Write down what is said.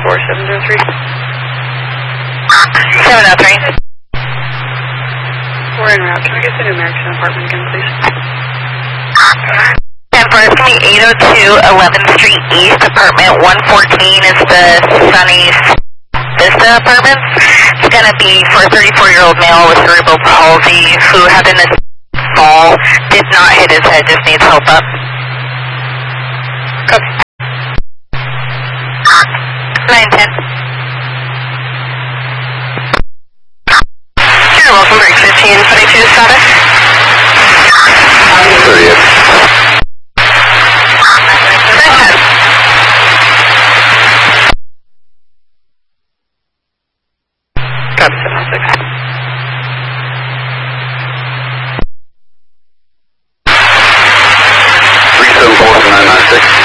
4703. 703. We're en route. Can I get the New American apartment again, please? 10-4, it's going to be 802 11th Street East, apartment 114 is the Sunny Vista Apartments. It's going to be for a 34-year-old male with cerebral palsy who had an fall, did not hit his head, just needs help up. Copy. 910. You're welcome, break 1522 status. 30th. 910. Copy 706. 374 996.